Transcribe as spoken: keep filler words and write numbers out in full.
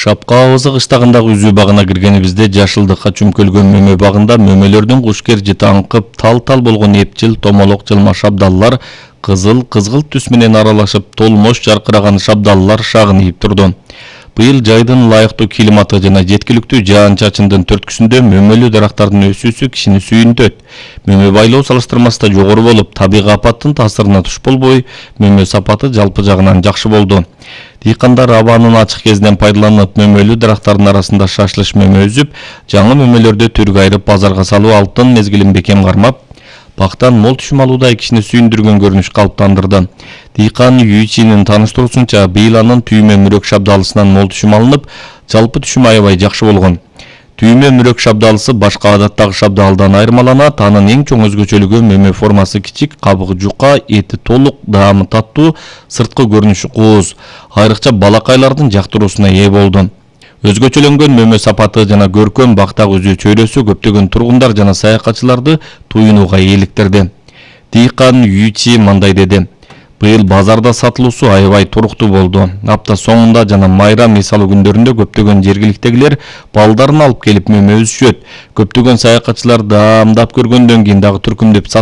Шапкабызы кыштагындагы үзүү багына киргенибизде жашылдыкка чүмкөлгөн мөмө багында мөмөлөрдүн куш кержити аңкып тал-тал болгон эпчил, томолок, жылма шабдаллар кызыл, кызгылт түс менен аралашып толмош жаркыраган шабдаллар шагынып турду. Быйыл жайдын ылайыктуу климаты жана жеткиликтүү жаан-чачындын төрткүсүндө мөмөлүү дарактардын өсүүсү кишини сүйүнтөт. Мөмө байлоо салыштырмасында жогору болуп, табигый апаттын таасирина туш болбой, мөмө сапаты жалпы жагынан жакшы болду. Дыйкандар абанын ачык кезинен пайдаланып, мөмөлүү дарактардын арасында шашлыш мөмө үзүп, жаңы мөмөлөрдү түргө айырып базарга салуу алтын мезгилин бекем кармап, бактан мол түшүм алуудай кишини сүйүндүргөн көрүнүш калыптандырды. Дыйкан Юичинин тааныштыруусунча, быйыл анын түймө мүрөк шабдалысынан мол түшүм алынып, жалпы түшүм аябай жакшы болгон. Түймө мүрөк шабдалысы башка адаттагы шабдалдан айырмаланат, анын эң чоң өзгөчөлүгү мөмө формасы кичик, кабыгы жука, эти толук, даамы таттуу, сырткы көрүнүшү кооз. Айрыкча балакайлардын жактыруусуна ээ болду. Өзгөчөлөнгөн мөмө сапаты жана көркөм бактак үзүү чөйрөсү көптөгөн тургундар жана саякатчыларды туюнууга eeliktirdi. Дыйкан Юичи мындай деди: Быйыл базарда сатылуусу аябай туруктуу болду. Апта соңунда жана майрам мисалы күндөрүндө көптөгөн жергиликтегилер балдарын алып келип мөмө үзүшөт. Көптөгөн саякатчылар даамдап көргөндөн кийин дагы түркүмдөп